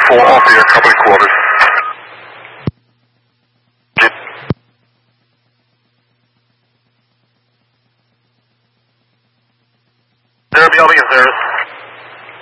4 off your company quarters. Derby, I'll be in service.